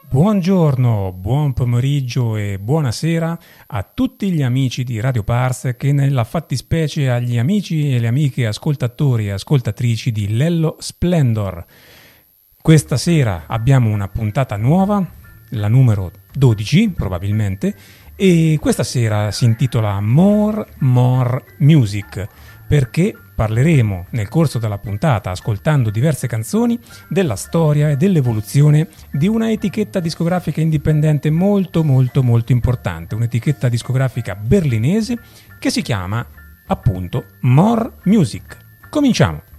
Buongiorno, buon pomeriggio e buonasera a tutti gli amici di Radio Pars che nella fattispecie agli amici e le amiche ascoltatori e ascoltatrici di Lello Splendor. Questa sera abbiamo una puntata nuova, la numero 12 probabilmente, e questa sera si intitola More Music, perché parleremo nel corso della puntata, ascoltando diverse canzoni, della storia e dell'evoluzione di una etichetta discografica indipendente molto importante, un'etichetta discografica berlinese che si chiama appunto More Music. Cominciamo!